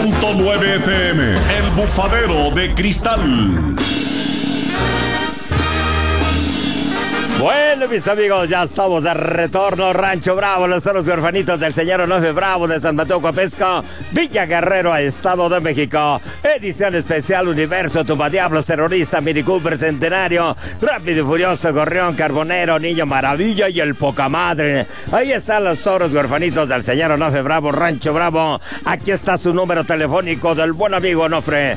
104.9 FM, El Bufadero de Cristal. Bueno, mis amigos, ya estamos de retorno. Rancho Bravo, los Toros Huerfanitos del señor Onofre Bravo de San Mateo Coapesca, Villa Guerrero, Estado de México. Edición especial Universo, Tumbadiablos, Terrorista, Mini Cooper, Centenario, Rápido y Furioso, Gorrión, Carbonero, Niño Maravilla y el Poca Madre. Ahí están los Toros Huerfanitos del señor Onofre Bravo, Rancho Bravo. Aquí está su número telefónico del buen amigo Onofre: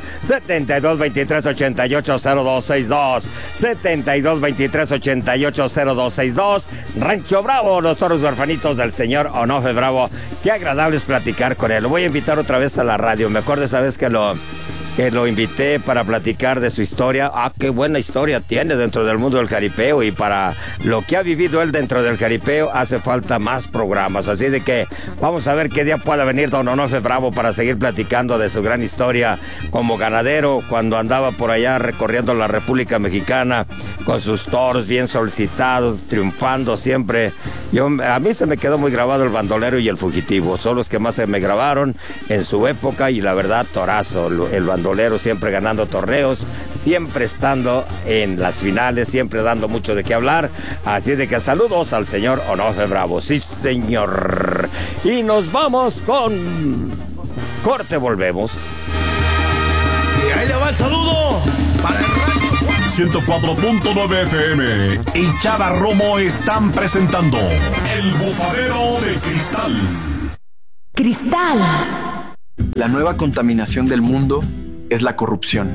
7223-880262, 7223-880262. Rancho Bravo, los Toros Huerfanitos del señor Onofre Bravo. Qué agradable es platicar con él. Lo voy a invitar otra vez a la radio. Me acuerdo esa vez que lo invité para platicar de su historia. Qué buena historia tiene dentro del mundo del jaripeo, y para lo que ha vivido él dentro del jaripeo hace falta más programas. Así de que vamos a ver qué día pueda venir don Onofre Bravo para seguir platicando de su gran historia como ganadero, cuando andaba por allá recorriendo la República Mexicana con sus toros bien solicitados, triunfando siempre. A mí se me quedó muy grabado el Bandolero y el Fugitivo. Son los que más se me grabaron en su época, y la verdad, torazo, el Bandolero siempre ganando torneos, siempre estando en las finales, siempre dando mucho de qué hablar. Así de que saludos al señor Onofre Bravo. Sí, señor. Y nos vamos con corte, volvemos. Y ahí le va el saludo para el rancho. 104.9 FM y Chava Romo están presentando El Bufadero de Cristal. Cristal. La nueva contaminación del mundo es la corrupción.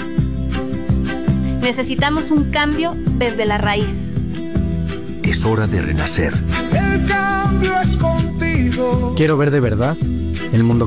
Necesitamos un cambio desde la raíz. Es hora de renacer. El cambio es contigo. Quiero ver de verdad el mundo